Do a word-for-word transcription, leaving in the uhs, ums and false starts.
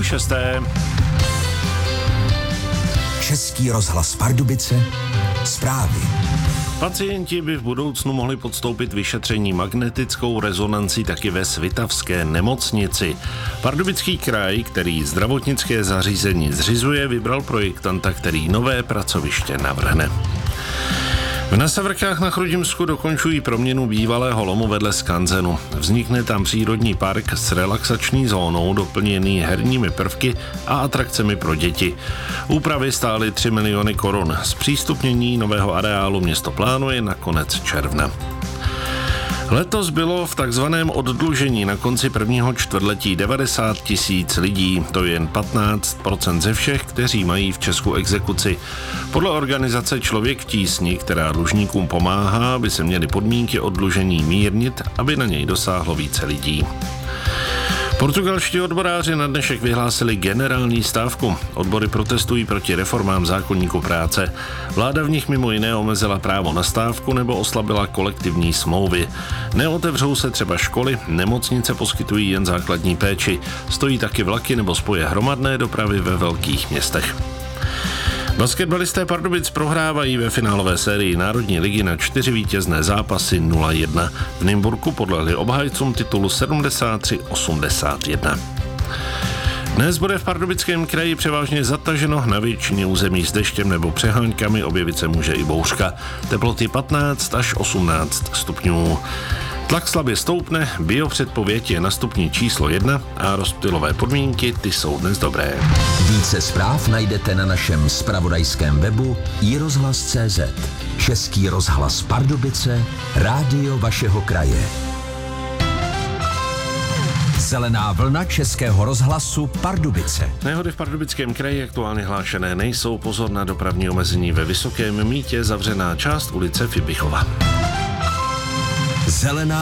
šesté. Český rozhlas Pardubice, zprávy. Pacienti by v budoucnu mohli podstoupit vyšetření magnetickou rezonancí taky ve Svitavské nemocnici. Pardubický kraj, který zdravotnické zařízení zřizuje, vybral projektanta, který nové pracoviště navrhne. V Nasavrkách na Chrudimsku dokončují proměnu bývalého lomu vedle skanzenu. Vznikne tam přírodní park s relaxační zónou doplněný herními prvky a atrakcemi pro děti. Úpravy stály tři miliony korun. Zpřístupnění nového areálu město plánuje na konec června. Letos bylo v takzvaném oddlužení na konci prvního čtvrtletí devadesát tisíc lidí, to je jen patnáct procent ze všech, kteří mají v Česku exekuci. Podle organizace Člověk v tísni, která dlužníkům pomáhá, by se měly podmínky oddlužení mírnit, aby na něj dosáhlo více lidí. Portugalští odboráři na dnešek vyhlásili generální stávku. Odbory protestují proti reformám zákoníku práce. Vláda v nich mimo jiné omezila právo na stávku nebo oslabila kolektivní smlouvy. Neotevřou se třeba školy, nemocnice poskytují jen základní péči. Stojí taky vlaky nebo spoje hromadné dopravy ve velkých městech. Basketbalisté Pardubic prohrávají ve finálové sérii Národní ligy na čtyři vítězné zápasy nula jedna. V Nymburku podlehli obhájcům titulu sedmdesát tři osmdesát jedna. Dnes bude v Pardubickém kraji převážně zataženo, na většině území s deštěm nebo přeháňkami, objevit se může i bouřka. Teploty patnáct až osmnáct stupňů. Tlak slabě stoupne, biopředpověď je na stupni číslo jedna a rozptylové podmínky, ty jsou dnes dobré. Více zpráv najdete na našem zpravodajském webu i rozhlas tečka cé zet. Český rozhlas Pardubice, rádio vašeho kraje. Zelená vlna Českého rozhlasu Pardubice. Nehody v Pardubickém kraji aktuálně hlášené nejsou, pozor na dopravní omezení ve Vysokém Mýtě, zavřená část ulice Fibichova. Zelená